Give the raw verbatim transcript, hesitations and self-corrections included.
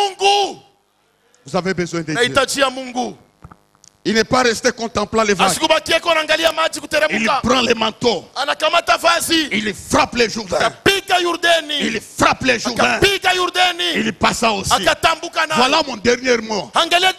Mungu. Vous avez besoin de Dieu. Nahitaji ya Mungu. Il n'est pas resté contemplant les vagues. Asikubakie kwa angalia maji kuteremka. Il prend les manteaux. Anakamata vazi. Il frappe les Jourdains. Akapiga Yordani. Il frappe les Jourdains. Akapiga Yordani. Il passa aussi. Akatambuka nayo. Voilà mon dernier mot. Angalia